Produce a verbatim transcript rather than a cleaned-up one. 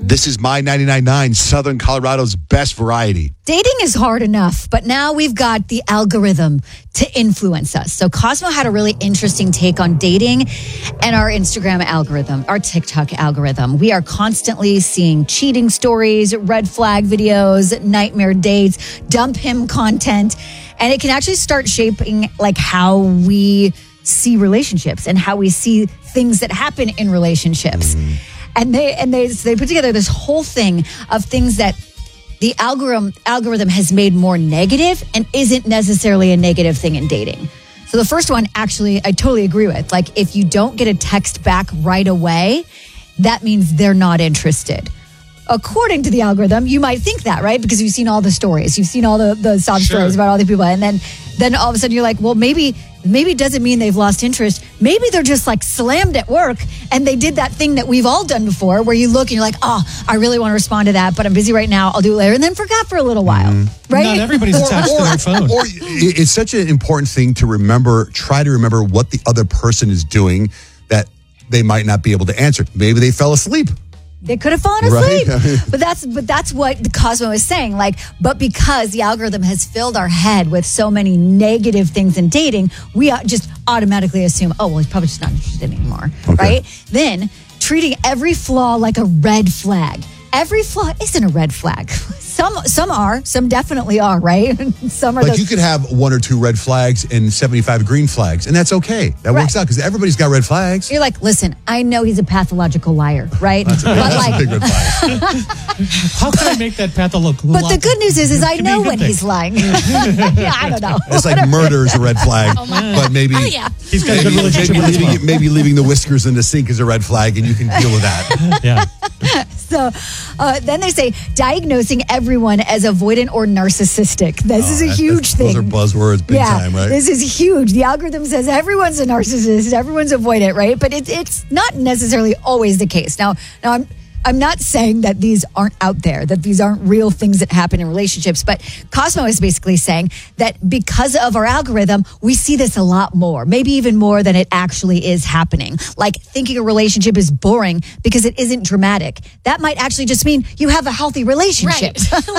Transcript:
This is my ninety-nine point nine, Southern Colorado's best variety. Dating is hard enough, but now we've got the algorithm to influence us. So Cosmo had a really interesting take on dating and our Instagram algorithm, our TikTok algorithm. We are constantly seeing cheating stories, red flag videos, nightmare dates, dump him content, and it can actually start shaping like how we see relationships and how we see things that happen in relationships. Mm-hmm. And they and they they put together this whole thing of things that the algorithm algorithm has made more negative and isn't necessarily a negative thing in dating. So the first one, actually, I totally agree with. Like, if you don't get a text back right away, that means they're not interested. According to the algorithm, you might think that, right? Because you've seen all the stories. You've seen all the, the sob Sure. stories about all the people. And then, then all of a sudden you're like, well, maybe maybe it doesn't mean they've lost interest. Maybe they're just like slammed at work and they did that thing that we've all done before where you look and you're like, oh, I really want to respond to that, but I'm busy right now. I'll do it later. And then forgot for a little while, mm-hmm. right? Not everybody's attached to their phone. Or it's such an important thing to remember, try to remember what the other person is doing that they might not be able to answer. Maybe they fell asleep. They could have fallen asleep. Right? but that's but that's what the Cosmo is saying. Like, but because the algorithm has filled our head with so many negative things in dating, we just automatically assume, oh, well, he's probably just not interested anymore. Okay. Right? Then treating every flaw like a red flag. Every flaw isn't a red flag. Some some are. Some definitely are, right? Some are. Like those- you could have one or two red flags and seventy-five green flags, and that's okay. That Right. works out because everybody's got red flags. You're like, listen, I know he's a pathological liar, right? That's a, but that's like, a big red flag. How can I make that pathological? but the good news is, is I Can be a know good when thing. he's lying. yeah, I don't know. It's like murder is a red flag, but maybe Oh, yeah. He's got a good maybe, relationship maybe, with his leaving, mom. maybe leaving the whiskers in the sink is a red flag, and you can deal with that. Yeah. So uh, then they say diagnosing everyone as avoidant or narcissistic. This Oh, is a that- huge that's- thing. Those are buzzwords, big yeah, time, right? This is huge. The algorithm says everyone's a narcissist, everyone's avoidant, right? But it, it's not necessarily always the case. Now, now I'm I'm not saying that these aren't out there, that these aren't real things that happen in relationships, but Cosmo is basically saying that because of our algorithm, we see this a lot more, maybe even more than it actually is happening. Like thinking a relationship is boring because it isn't dramatic. That might actually just mean you have a healthy relationship. Right.